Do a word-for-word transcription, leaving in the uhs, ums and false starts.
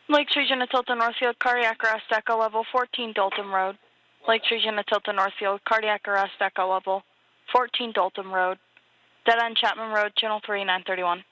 Lakeshore Genetilton Northfield, cardiac arrest, echo level fourteen Dolton Road. Lakeshore Genetilton Northfield, cardiac arrest, echo level fourteen Dolton Road. Dead end Chapman Road, channel three, nine thirty-one.